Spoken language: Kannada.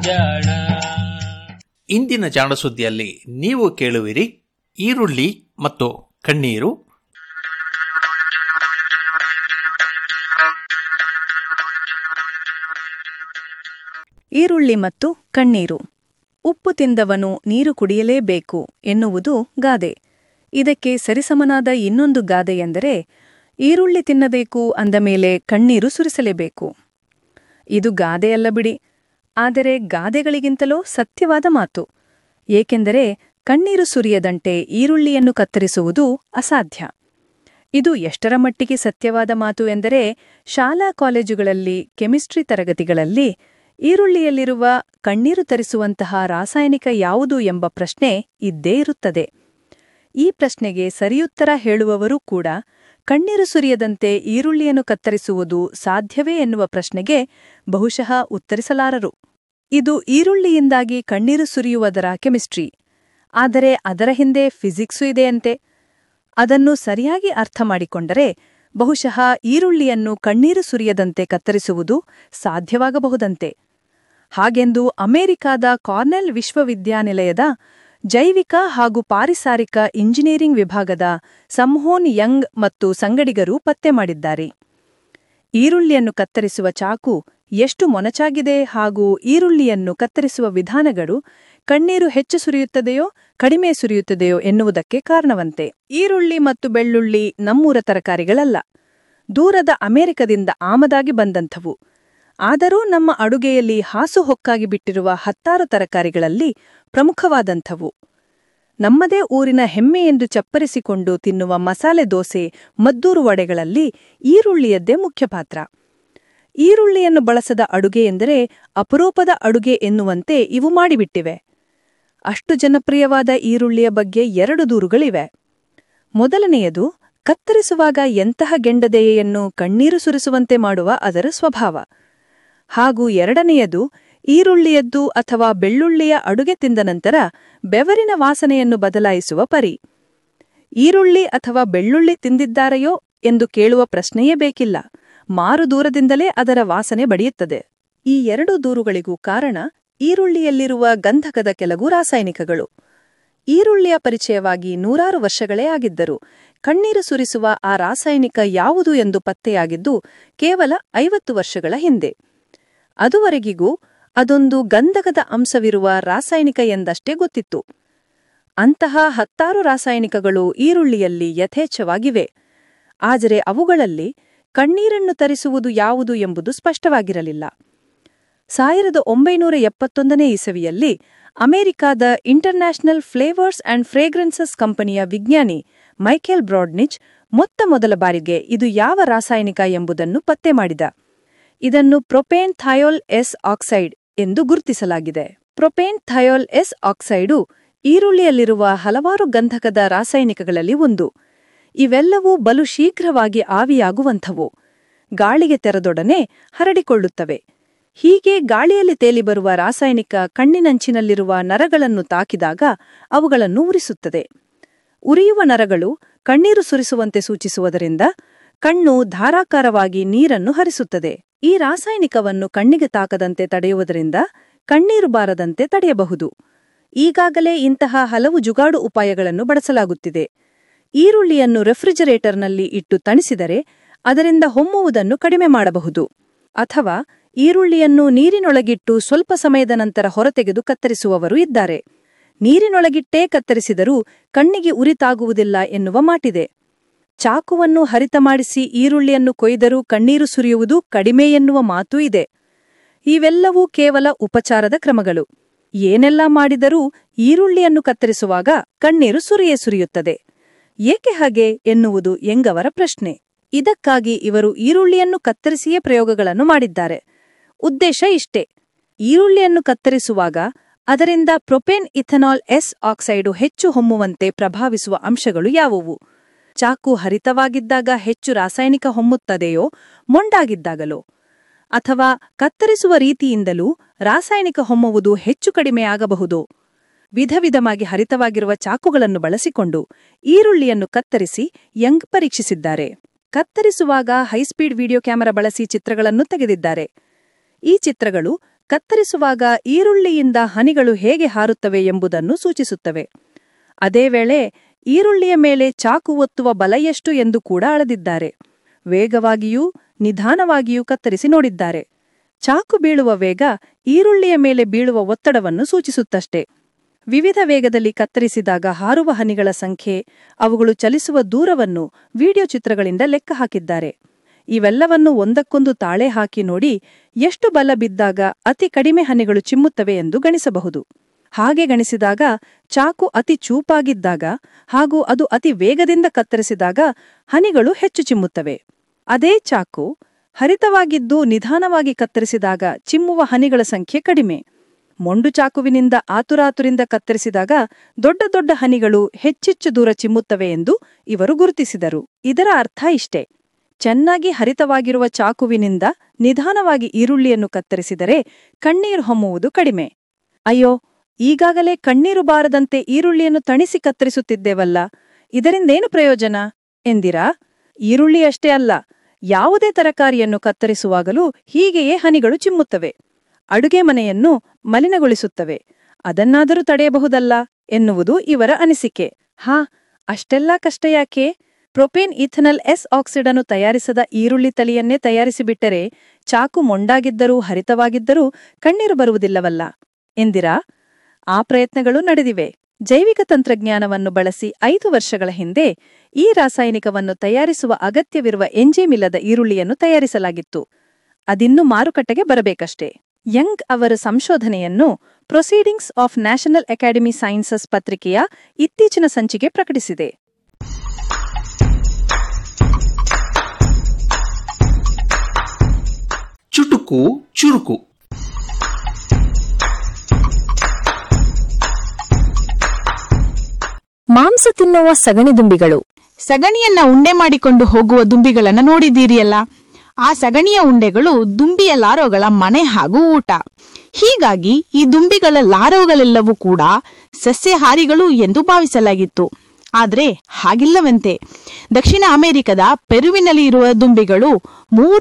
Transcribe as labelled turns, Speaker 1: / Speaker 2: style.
Speaker 1: ಜಾಣ.
Speaker 2: ಇಂದಿನ ಜಾಣ ಸುದ್ದಿಯಲ್ಲಿ ನೀವು ಕೇಳುವಿರಿ ಈರುಳ್ಳಿ ಮತ್ತು ಕಣ್ಣೀರು,
Speaker 3: ಈರುಳ್ಳಿ ಮತ್ತು ಕಣ್ಣೀರು. ಉಪ್ಪು ತಿಂದವನು ನೀರು ಕುಡಿಯಲೇಬೇಕು ಎನ್ನುವುದು ಗಾದೆ. ಇದಕ್ಕೆ ಸರಿಸಮನಾದ ಇನ್ನೊಂದು ಗಾದೆ ಎಂದರೆ ಈರುಳ್ಳಿ ತಿನ್ನಬೇಕು ಅಂದ ಮೇಲೆ ಕಣ್ಣೀರು ಸುರಿಸಲೇಬೇಕು. ಇದು ಗಾದೆಯಲ್ಲ ಬಿಡಿ, ಆದರೆ ಗಾದೆಗಳಿಗಿಂತಲೂ ಸತ್ಯವಾದ ಮಾತು. ಏಕೆಂದರೆ ಕಣ್ಣೀರು ಸುರಿಯದಂತೆ ಈರುಳ್ಳಿಯನ್ನು ಕತ್ತರಿಸುವುದು ಅಸಾಧ್ಯ. ಇದು ಎಷ್ಟರ ಮಟ್ಟಿಗೆ ಸತ್ಯವಾದ ಮಾತು ಎಂದರೆ ಶಾಲಾ ಕಾಲೇಜುಗಳಲ್ಲಿ ಕೆಮಿಸ್ಟ್ರಿ ತರಗತಿಗಳಲ್ಲಿ ಈರುಳ್ಳಿಯಲ್ಲಿರುವ ಕಣ್ಣೀರು ತರಿಸುವಂತಹ ರಾಸಾಯನಿಕ ಯಾವುದು ಎಂಬ ಪ್ರಶ್ನೆ ಇದ್ದೇ ಇರುತ್ತದೆ. ಈ ಪ್ರಶ್ನೆಗೆ ಸರಿಯುತ್ತರ ಹೇಳುವವರೂ ಕೂಡ ಕಣ್ಣೀರು ಸುರಿಯದಂತೆ ಈರುಳ್ಳಿಯನ್ನು ಕತ್ತರಿಸುವುದು ಸಾಧ್ಯವೇ ಎನ್ನುವ ಪ್ರಶ್ನೆಗೆ ಬಹುಶಃ ಉತ್ತರಿಸಲಾರರು. ಇದು ಈರುಳ್ಳಿಯಿಂದಾಗಿ ಕಣ್ಣೀರು ಸುರಿಯುವುದರ ಕೆಮಿಸ್ಟ್ರಿ. ಆದರೆ ಅದರ ಹಿಂದೆ ಫಿಸಿಕ್ಸು ಇದೆಯಂತೆ. ಅದನ್ನು ಸರಿಯಾಗಿ ಅರ್ಥ ಮಾಡಿಕೊಂಡರೆ ಬಹುಶಃ ಈರುಳ್ಳಿಯನ್ನು ಕಣ್ಣೀರು ಸುರಿಯದಂತೆ ಕತ್ತರಿಸುವುದು ಸಾಧ್ಯವಾಗಬಹುದಂತೆ. ಹಾಗೆಂದು ಅಮೆರಿಕಾದ ಕಾರ್ನೆಲ್ ವಿಶ್ವವಿದ್ಯಾನಿಲಯದ ಜೈವಿಕ ಹಾಗೂ ಪಾರಿಸಾರಿಕ ಇಂಜಿನಿಯರಿಂಗ್ ವಿಭಾಗದ ಸಂಹೋನ್ ಯಂಗ್ ಮತ್ತು ಸಂಗಡಿಗರು ಪತ್ತೆ ಮಾಡಿದ್ದಾರೆ. ಈರುಳ್ಳಿಯನ್ನು ಕತ್ತರಿಸುವ ಚಾಕು ಎಷ್ಟು ಮೊನಚಾಗಿದೆ ಹಾಗೂ ಈರುಳ್ಳಿಯನ್ನು ಕತ್ತರಿಸುವ ವಿಧಾನಗಳು ಕಣ್ಣೀರು ಹೆಚ್ಚು ಸುರಿಯುತ್ತದೆಯೋ ಕಡಿಮೆ ಸುರಿಯುತ್ತದೆಯೋ ಎನ್ನುವುದಕ್ಕೆ ಕಾರಣವಂತೆ. ಈರುಳ್ಳಿ ಮತ್ತು ಬೆಳ್ಳುಳ್ಳಿ ನಮ್ಮೂರ ತರಕಾರಿಗಳಲ್ಲ, ದೂರದ ಅಮೆರಿಕದಿಂದ ಆಮದಾಗಿ ಬಂದಂಥವು. ಆದರೂ ನಮ್ಮ ಅಡುಗೆಯಲ್ಲಿ ಹಾಸುಹೊಕ್ಕಾಗಿ ಬಿಟ್ಟಿರುವ 10 ತರಕಾರಿಗಳಲ್ಲಿ ಪ್ರಮುಖವಾದಂಥವು. ನಮ್ಮದೇ ಊರಿನ ಹೆಮ್ಮೆ ಎಂದು ಚಪ್ಪರಿಸಿಕೊಂಡು ತಿನ್ನುವ ಮಸಾಲೆ ದೋಸೆ, ಮದ್ದೂರು ವಡೆಗಳಲ್ಲಿ ಈರುಳ್ಳಿಯದ್ದೇ ಮುಖ್ಯ ಪಾತ್ರ. ಈರುಳ್ಳಿಯನ್ನು ಬಳಸದ ಅಡುಗೆ ಎಂದರೆ ಅಪರೂಪದ ಅಡುಗೆ ಎನ್ನುವಂತೆ ಇವು ಮಾಡಿಬಿಟ್ಟಿವೆ. ಅಷ್ಟು ಜನಪ್ರಿಯವಾದ ಈರುಳ್ಳಿಯ ಬಗ್ಗೆ 2 ದೂರುಗಳಿವೆ. ಮೊದಲನೆಯದು, ಕತ್ತರಿಸುವಾಗ ಎಂತಹ ಗೆಂಡದೆಯೆಯನ್ನು ಕಣ್ಣೀರು ಸುರಿಸುವಂತೆ ಮಾಡುವ ಅದರ ಸ್ವಭಾವ. ಹಾಗೂ ಎರಡನೆಯದು, ಈರುಳ್ಳಿಯದ್ದು ಅಥವಾ ಬೆಳ್ಳುಳ್ಳಿಯ ಅಡುಗೆ ತಿಂದ ನಂತರ ಬೆವರಿನ ವಾಸನೆಯನ್ನು ಬದಲಾಯಿಸುವ ಪರಿ. ಈರುಳ್ಳಿ ಅಥವಾ ಬೆಳ್ಳುಳ್ಳಿ ತಿಂದಿದ್ದಾರೆಯೋ ಎಂದು ಕೇಳುವ ಪ್ರಶ್ನೆಯೇ ಬೇಕಿಲ್ಲ, ಮಾರು ದೂರದಿಂದಲೇ ಅದರ ವಾಸನೆ ಬಡಿಯುತ್ತದೆ. ಈ 2 ದೂರುಗಳಿಗೂ ಕಾರಣ ಈರುಳ್ಳಿಯಲ್ಲಿರುವ ಗಂಧಕದ ಕೆಲವು ರಾಸಾಯನಿಕಗಳು. ಈರುಳ್ಳಿಯ ಪರಿಚಯವಾಗಿ 100 ವರ್ಷಗಳೇ ಆಗಿದ್ದರು ಕಣ್ಣೀರು ಸುರಿಸುವ ಆ ರಾಸಾಯನಿಕ ಯಾವುದು ಎಂದು ಪತ್ತೆಯಾಗಿದ್ದು ಕೇವಲ 50 ವರ್ಷಗಳ ಹಿಂದೆ. ಅದುವರೆಗಿಗೂ ಅದೊಂದು ಗಂಧಕದ ಅಂಶವಿರುವ ರಾಸಾಯನಿಕ ಎಂದಷ್ಟೇ ಗೊತ್ತಿತ್ತು. ಅಂತಹ 10 ರಾಸಾಯನಿಕಗಳು ಈರುಳ್ಳಿಯಲ್ಲಿ ಯಥೇಚ್ಛವಾಗಿವೆ. ಆದರೆ ಅವುಗಳಲ್ಲಿ ಕಣ್ಣೀರನ್ನು ತರಿಸುವುದು ಯಾವುದು ಎಂಬುದು ಸ್ಪಷ್ಟವಾಗಿರಲಿಲ್ಲ. 1971ನೇ ಇಸವಿಯಲ್ಲಿ ಅಮೆರಿಕಾದ ಇಂಟರ್ನ್ಯಾಷನಲ್ ಫ್ಲೇವರ್ಸ್ ಅಂಡ್ ಫ್ರೇಗ್ರೆನ್ಸಸ್ ಕಂಪನಿಯ ವಿಜ್ಞಾನಿ ಮೈಕೆಲ್ ಬ್ರಾಡ್ನಿಚ್ ಮೊದಲ ಬಾರಿಗೆ ಇದು ಯಾವ ರಾಸಾಯನಿಕ ಎಂಬುದನ್ನು ಪತ್ತೆ ಮಾಡಿದ. ಇದನ್ನು ಪ್ರೊಪೇನ್ ಥಯೋಲ್ ಎಸ್ ಆಕ್ಸೈಡ್ ಎಂದು ಗುರುತಿಸಲಾಗಿದೆ. ಪ್ರೊಪೇನ್ ಥಯೋಲ್ ಎಸ್ ಆಕ್ಸೈಡು ಈರುಳ್ಳಿಯಲ್ಲಿರುವ ಹಲವಾರು ಗಂಧಕದ ರಾಸಾಯನಿಕಗಳಲ್ಲಿ ಒಂದು. ಇವೆಲ್ಲವೂ ಬಲು ಶೀಘ್ರವಾಗಿ ಆವಿಯಾಗುವಂಥವು. ಗಾಳಿಗೆ ತೆರೆದೊಡನೆ ಹರಡಿಕೊಳ್ಳುತ್ತವೆ. ಹೀಗೆ ಗಾಳಿಯಲ್ಲಿ ತೇಲಿ ಬರುವ ರಾಸಾಯನಿಕ ಕಣ್ಣಿನಂಚಿನಲ್ಲಿರುವ ನರಗಳನ್ನು ತಾಕಿದಾಗ ಅವುಗಳನ್ನು ಉರಿಸುತ್ತದೆ. ಉರಿಯುವ ನರಗಳು ಕಣ್ಣೀರು ಸುರಿಸುವಂತೆ ಸೂಚಿಸುವುದರಿಂದ ಕಣ್ಣು ಧಾರಾಕಾರವಾಗಿ ನೀರನ್ನು ಹರಿಸುತ್ತದೆ. ಈ ರಾಸಾಯನಿಕವನ್ನು ಕಣ್ಣಿಗೆ ತಾಕದಂತೆ ತಡೆಯುವುದರಿಂದ ಕಣ್ಣೀರು ಬಾರದಂತೆ ತಡೆಯಬಹುದು. ಈಗಾಗಲೇ ಇಂತಹ ಹಲವು ಜುಗಾಡು ಉಪಾಯಗಳನ್ನು ಬಳಸಲಾಗುತ್ತಿದೆ. ಈರುಳ್ಳಿಯನ್ನು ರೆಫ್ರಿಜರೇಟರ್ನಲ್ಲಿ ಇಟ್ಟು ತಣಿಸಿದರೆ ಅದರಿಂದ ಹೊಮ್ಮುವುದನ್ನು ಕಡಿಮೆ ಮಾಡಬಹುದು. ಅಥವಾ ಈರುಳ್ಳಿಯನ್ನು ನೀರಿನೊಳಗಿಟ್ಟು ಸ್ವಲ್ಪ ಸಮಯದ ನಂತರ ಹೊರತೆಗೆದು ಕತ್ತರಿಸುವವರು ಇದ್ದಾರೆ. ನೀರಿನೊಳಗಿಟ್ಟೇ ಕತ್ತರಿಸಿದರೂ ಕಣ್ಣಿಗೆ ಉರಿತಾಗುವುದಿಲ್ಲ ಎನ್ನುವ ಮಾಟಿದೆ. ಚಾಕುವನ್ನು ಹರಿತ ಮಾಡಿಸಿ ಈರುಳ್ಳಿಯನ್ನು ಕೊಯ್ದರೂ ಕಣ್ಣೀರು ಸುರಿಯುವುದು ಕಡಿಮೆ ಎನ್ನುವ ಮಾತೂ ಇದೆ. ಇವೆಲ್ಲವೂ ಕೇವಲ ಉಪಚಾರದ ಕ್ರಮಗಳು. ಏನೆಲ್ಲ ಮಾಡಿದರೂ ಈರುಳ್ಳಿಯನ್ನು ಕತ್ತರಿಸುವಾಗ ಕಣ್ಣೀರು ಸುರಿಯುತ್ತದೆ. ಏಕೆ ಹಾಗೆ ಎನ್ನುವುದು ಎಂಗವರ ಪ್ರಶ್ನೆ. ಇದಕ್ಕಾಗಿ ಇವರು ಈರುಳ್ಳಿಯನ್ನು ಕತ್ತರಿಸಿಯೇ ಪ್ರಯೋಗಗಳನ್ನು ಮಾಡಿದ್ದಾರೆ. ಉದ್ದೇಶ ಇಷ್ಟೇ: ಈರುಳ್ಳಿಯನ್ನು ಕತ್ತರಿಸುವಾಗ ಅದರಿಂದ ಪ್ರೊಪೇನ್ ಇಥನಾಲ್ ಎಸ್ ಆಕ್ಸೈಡು ಹೆಚ್ಚು ಹೊಮ್ಮುವಂತೆ ಪ್ರಭಾವಿಸುವ ಅಂಶಗಳು ಯಾವುವು? ಚಾಕು ಹರಿತವಾಗಿದ್ದಾಗ ಹೆಚ್ಚು ರಾಸಾಯನಿಕ ಹೊಮ್ಮುತ್ತದೆಯೋ, ಮೊಂಡಾಗಿದ್ದಾಗಲೋ? ಅಥವಾ ಕತ್ತರಿಸುವ ರೀತಿಯಿಂದಲೂ ರಾಸಾಯನಿಕ ಹೊಮ್ಮುವುದು ಹೆಚ್ಚು ಕಡಿಮೆಯಾಗಬಹುದೋ? ವಿಧವಿಧವಾಗಿ ಹರಿತವಾಗಿರುವ ಚಾಕುಗಳನ್ನು ಬಳಸಿಕೊಂಡು ಈರುಳ್ಳಿಯನ್ನು ಕತ್ತರಿಸಿ ಯಂಗ್ ಪರೀಕ್ಷಿಸಿದ್ದಾರೆ. ಕತ್ತರಿಸುವಾಗ ಹೈಸ್ಪೀಡ್ ವಿಡಿಯೋ ಕ್ಯಾಮೆರಾ ಬಳಸಿ ಚಿತ್ರಗಳನ್ನು ತೆಗೆದಿದ್ದಾರೆ. ಈ ಚಿತ್ರಗಳು ಕತ್ತರಿಸುವಾಗ ಈರುಳ್ಳಿಯಿಂದ ಹನಿಗಳು ಹೇಗೆ ಹಾರುತ್ತವೆ ಎಂಬುದನ್ನು ಸೂಚಿಸುತ್ತವೆ. ಅದೇ ವೇಳೆ ಈರುಳ್ಳಿಯ ಮೇಲೆ ಚಾಕು ಒತ್ತುವ ಬಲ ಎಷ್ಟು ಎಂದು ಕೂಡ ಅಳೆದಿದ್ದಾರೆ. ವೇಗವಾಗಿಯೂ ನಿಧಾನವಾಗಿಯೂ ಕತ್ತರಿಸಿ ನೋಡಿದ್ದಾರೆ. ಚಾಕು ಬೀಳುವ ವೇಗ ಈರುಳ್ಳಿಯ ಮೇಲೆ ಬೀಳುವ ಒತ್ತಡವನ್ನು ಸೂಚಿಸುತ್ತಷ್ಟೆ. ವಿವಿಧ ವೇಗದಲ್ಲಿ ಕತ್ತರಿಸಿದಾಗ ಹಾರುವ ಹನಿಗಳ ಸಂಖ್ಯೆ, ಅವುಗಳು ಚಲಿಸುವ ದೂರವನ್ನು ವಿಡಿಯೋ ಚಿತ್ರಗಳಿಂದ ಲೆಕ್ಕ ಹಾಕಿದ್ದಾರೆ. ಇವೆಲ್ಲವನ್ನು ಒಂದಕ್ಕೊಂದು ತಾಳೆ ಹಾಕಿ ನೋಡಿ ಎಷ್ಟು ಬಲ ಬಿದ್ದಾಗ ಅತಿ ಕಡಿಮೆ ಹನಿಗಳು ಚಿಮ್ಮುತ್ತವೆ ಎಂದು ಗಣಿಸಬಹುದು. ಹಾಗೆ ಗಣಿಸಿದಾಗ ಚಾಕು ಅತಿ ಚೂಪಾಗಿದ್ದಾಗ ಹಾಗೂ ಅದು ಅತಿ ವೇಗದಿಂದ ಕತ್ತರಿಸಿದಾಗ ಹನಿಗಳು ಹೆಚ್ಚು ಚಿಮ್ಮುತ್ತವೆ. ಅದೇ ಚಾಕು ಹರಿತವಾಗಿದ್ದು ನಿಧಾನವಾಗಿ ಕತ್ತರಿಸಿದಾಗ ಚಿಮ್ಮುವ ಹನಿಗಳ ಸಂಖ್ಯೆ ಕಡಿಮೆ. ಮೊಂಡು ಚಾಕುವಿನಿಂದ ಆತುರಾತುರಿಂದ ಕತ್ತರಿಸಿದಾಗ ದೊಡ್ಡ ದೊಡ್ಡ ಹನಿಗಳು ಹೆಚ್ಚೆಚ್ಚು ದೂರ ಚಿಮ್ಮುತ್ತವೆ ಎಂದು ಇವರು ಗುರುತಿಸಿದರು. ಇದರ ಅರ್ಥ ಇಷ್ಟೇ: ಚೆನ್ನಾಗಿ ಹರಿತವಾಗಿರುವ ಚಾಕುವಿನಿಂದ ನಿಧಾನವಾಗಿ ಈರುಳ್ಳಿಯನ್ನು ಕತ್ತರಿಸಿದರೆ ಕಣ್ಣೀರು ಹೊಮ್ಮುವುದು ಕಡಿಮೆ. ಅಯ್ಯೋ, ಈಗಾಗಲೇ ಕಣ್ಣೀರು ಬಾರದಂತೆ ಈರುಳ್ಳಿಯನ್ನು ತಣಿಸಿ ಕತ್ತರಿಸುತ್ತಿದ್ದೇವಲ್ಲ, ಇದರಿಂದೇನು ಪ್ರಯೋಜನ ಎಂದಿರಾ? ಈರುಳ್ಳಿಯಷ್ಟೇ ಅಲ್ಲ, ಯಾವುದೇ ತರಕಾರಿಯನ್ನು ಕತ್ತರಿಸುವಾಗಲೂ ಹೀಗೆಯೇ ಹನಿಗಳು ಚಿಮ್ಮುತ್ತವೆ. ಅಡುಗೆ ಮನೆಯನ್ನು ಮಲಿನಗೊಳಿಸುತ್ತವೆ. ಅದನ್ನಾದರೂ ತಡೆಯಬಹುದಲ್ಲ ಎನ್ನುವುದು ಇವರ ಅನಿಸಿಕೆ. ಅಷ್ಟೆಲ್ಲಾ ಕಷ್ಟ ಯಾಕೆ? ಪ್ರೊಪೇನ್ ಈಥನಲ್ ಎಸ್ ಆಕ್ಸೈಡನ್ನು ತಯಾರಿಸದ ಈರುಳ್ಳಿ ತಳಿಯನ್ನೇ ತಯಾರಿಸಿಬಿಟ್ಟರೆ ಚಾಕು ಮೊಂಡಾಗಿದ್ದರೂ ಹರಿತವಾಗಿದ್ದರೂ ಕಣ್ಣೀರು ಬರುವುದಿಲ್ಲವಲ್ಲ ಎಂದಿರಾ? ಆ ಪ್ರಯತ್ನಗಳು ನಡೆದಿವೆ. ಜೈವಿಕ ತಂತ್ರಜ್ಞಾನವನ್ನು ಬಳಸಿ 5 ವರ್ಷಗಳ ಹಿಂದೆ ಈ ರಾಸಾಯನಿಕವನ್ನು ತಯಾರಿಸುವ ಅಗತ್ಯವಿರುವ ಎಂಜಿಮ್ ಇಲ್ಲದ ಈರುಳ್ಳಿಯನ್ನು ತಯಾರಿಸಲಾಗಿತ್ತು. ಅದಿನ್ನೂ ಮಾರುಕಟ್ಟೆಗೆ ಬರಬೇಕಷ್ಟೇ. ಯಂಗ್ ಅವರ ಸಂಶೋಧನೆಯನ್ನು proceedings of national academy sciences ಪತ್ರಿಕೆಯ ಇತ್ತೀಚಿನ ಸಂಚಿಕೆ ಪ್ರಕಟಿಸಿದೆ.
Speaker 2: ಚುಟುಕು ಚುರುಕು.
Speaker 1: ಮಾಂಸ ತಿನ್ನುವ ಸಗಣಿ ದುಂಬಿಗಳು.
Speaker 4: ಸಗಣಿಯನ್ನ ಉಂಡೆ ಮಾಡಿಕೊಂಡು ಹೋಗುವ ದುಂಬಿಗಳನ್ನ ನೋಡಿದ್ದೀರಿಯಲ್ಲ. ಆ ಸಗಣಿಯ ಉಂಡೆಗಳು ದುಂಬಿಯ ಲಾರೋಗಳ ಮನೆ ಹಾಗೂ ಊಟ. ಹೀಗಾಗಿ ಈ ದುಂಬಿಗಳ ಲಾರೋಗಳೆಲ್ಲವೂ ಕೂಡ ಸಸ್ಯಾಹಾರಿಗಳು ಎಂದು ಭಾವಿಸಲಾಗಿತ್ತು. ಆದರೆ ಹಾಗಿಲ್ಲವಂತೆ. ದಕ್ಷಿಣ ಅಮೆರಿಕದ ಪೆರುವಿನಲ್ಲಿ ಇರುವ ದುಂಬಿಗಳು 3